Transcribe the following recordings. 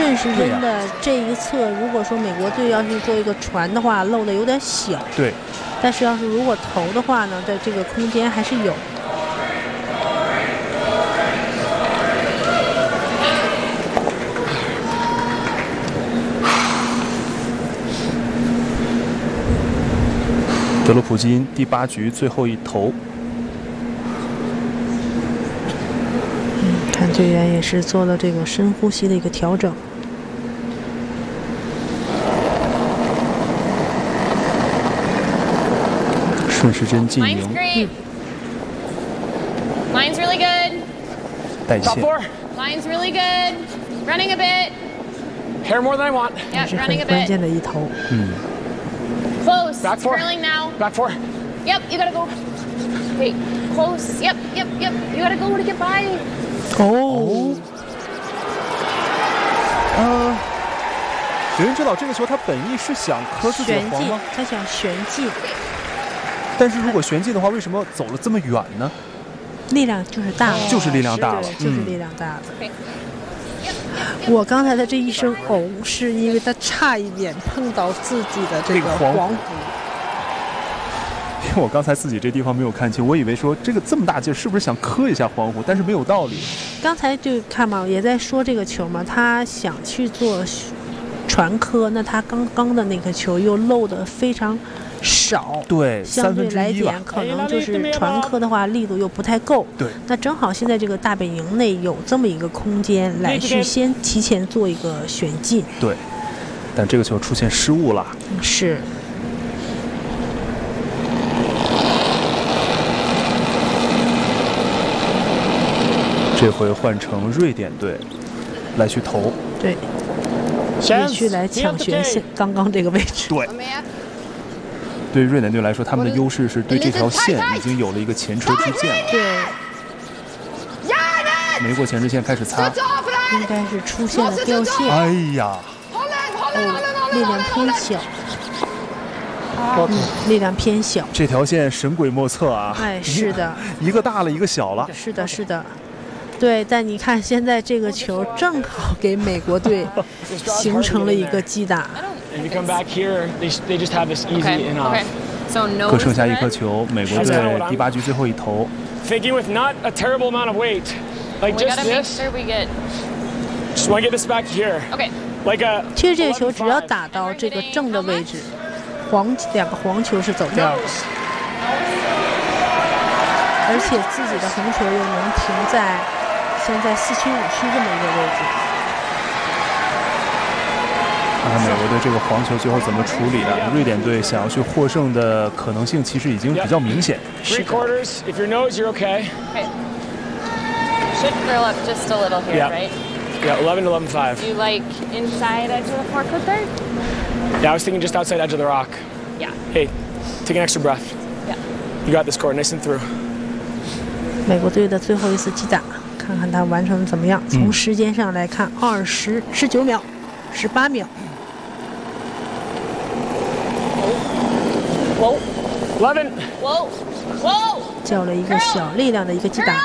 顺时针的这一侧，如果说美国队要是做一个传的话，漏的有点小。 对。 但是要是如果投的话呢，在这个空间还是有。 德罗普金第8局最后一投。 看队员也是做了这个深呼吸的一个调整。 顺时针进营。 Line's really good. 带线。 Line's really good. Running a bit. Hair more than I want. 也是很关键的一投。 Close. Back 4. Curling now. Back 4. Yep, you gotta go. Okay, close. Yep. You gotta go to get by. 有人知道这个球他本意是想磕自己的黄吗？ 他想旋进。 但是如果旋进的话，为什么走了这么远呢？ 力量就是大了， 就是力量大了， 就是力量大了。我刚才的这一声哦，是因为他差一点碰到自己的这个黄虎。 因为我刚才自己这地方没有看清，我以为说这个这么大劲是不是想磕一下黄虎，但是没有道理。 刚才就看嘛，也在说这个球嘛，他想去做传磕，那他刚刚的那个球又漏得非常少， 对， 相对来讲可能就是传磕的话力度又不太够。 对， 那正好现在这个大本营内有这么一个空间来去先提前做一个旋进。 对，但这个球出现失误了。 是。 这回换成瑞典队来去投。 对。也去来抢旋线刚刚这个位置。 对，对瑞典队来说，他们的优势是对这条线已经有了一个前车之鉴了。 对， 没过前车线开始擦， 应该是出现了掉线。 哎呀， 力量偏小。力量偏小。 这条线神鬼莫测啊！ 哎，是的， 一个大了，一个小了。 是的，是的。对，但你看现在这个球正好给美国队形成了一个击打。 各剩下一颗球，美国队第8局最后一投。 Thinking with not a terrible amount of weight, like just this. Just want to get this back here. Okay. Like a. 其实这个球只要打到这个正的位置，两个黄球是走掉的，而且自己的红球又能停在。现在4区5区这么一个位置， 看看美国队这个黄球最后怎么处理的。瑞典队想要去获胜的可能性其实已经比较明显。 3 quarters. If your nose, you're okay. Should curl up just a little here, right? Yeah, 11 to 11.5. You like inside edge of the forefoot there? Yeah, I was thinking just outside edge of the rock. Yeah. Hey, take an extra breath. Yeah. You got this, Court. Nice and through. 美国队的最后一次击打。看看他完成的怎么样？从时间上来看，19秒，18秒。 Whoa, 11. Whoa, whoa. 叫了一个小力量的一个击打。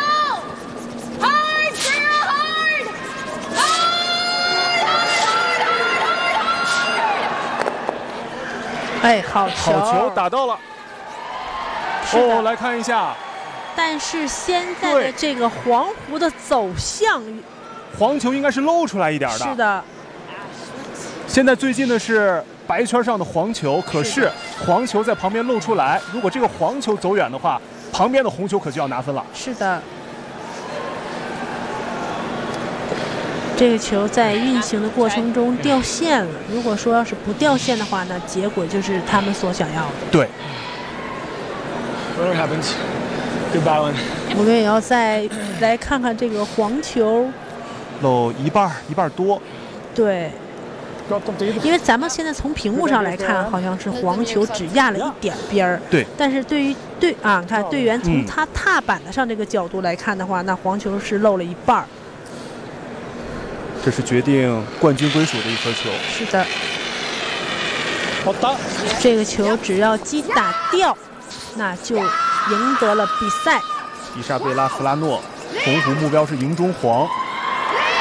哎，好球打到了。哦，来看一下。 但是现在的这个黄湖的走向， 黄球应该是露出来一点的。 是的。 现在最近的是白圈上的黄球，可是黄球在旁边露出来。如果这个黄球走远的话，旁边的红球可就要拿分了。 是的。这个球在运行的过程中掉线了。如果说要是不掉线的话呢，结果就是他们所想要的。 对。 Whatever happens. Goodbye one. 我们也要再来看看这个黄球， 漏一半多。 对，因为咱们现在从屏幕上来看，好像是黄球只压了一点边儿。 对。 但是对于看队员从他踏板的上这个角度来看的话，那黄球是漏了一半。 这是决定冠军归属的一颗球。 是的。这个球只要击打掉，那就赢得了比赛。 伊莎贝拉·弗拉诺，红湖目标是赢中黄。